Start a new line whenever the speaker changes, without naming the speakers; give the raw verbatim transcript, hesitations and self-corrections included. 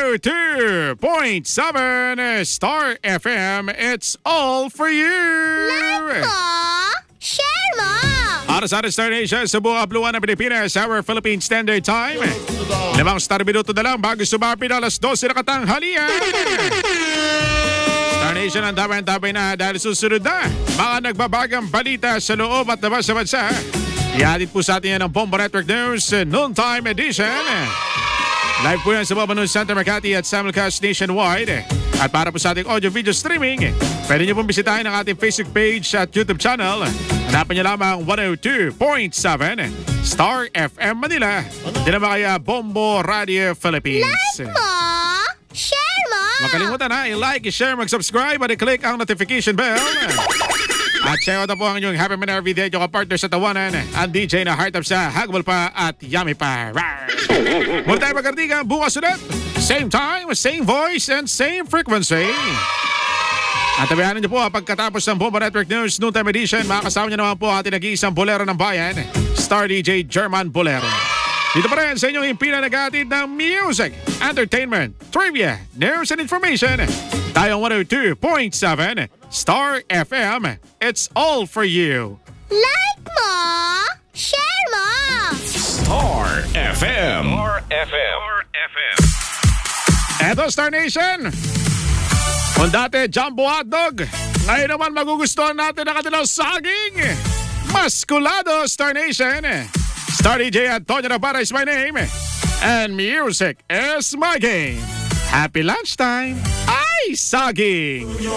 oh two point seven Star F M. It's all for you.
Like mo, share mo.
Para sa Star Nation sa buong abluan ng Pilipinas, our Philippine Standard Time. Limang star minuto na lang bago sumapi na alas dose na katanghalian. Star Nation, ang dabay-dabay na dahil susunod na mga nagbabagang balita sa loob at labas sa bansa. Ihatid po sa atin yan ang Bombo Network News Noontime Edition. Live po yan sa Bombo News Center Makati at Simulcast nationwide. At para po sa ating audio-video streaming, pwede nyo pong bisitahin ang ating Facebook page at YouTube channel. Hanapin nyo lamang one oh two point seven Star F M Manila. Di naman kaya Bombo Radio Philippines.
Like mo, share mo.
Huwag kalimutan ha, i-like, i-share, mag-subscribe at i-click ang notification bell. At check out na po ang inyong Happy Man Every Day, yung partner sa tawanan, ang D J na heart up sa Hagbal pa at Yummy pa. Mula tayo magkartigan, bukas ulit. Same time, same voice, and same frequency. At tabihanin niyo po, pagkatapos ng Bombo Network News Noontime Edition, makakasama niyo naman po ang ating nag-iisang bolero ng bayan, Star D J German Bolero. Dito pa rin sa inyong impina nag-aatid ng music, entertainment, trivia, news, and information. Tayo one oh two point seven Star F M. It's all for you.
Like mo, share mo.
Star F M. Star F M. Star F M.
Eto, Star Nation. Kung dati jumbo hotdog, ngayon naman magugustuhan natin ang kanilang saging. Maskulado, Star Nation. Star D J Antonio Navarra is my name. And music is my game. Happy lunchtime. Ay, saging!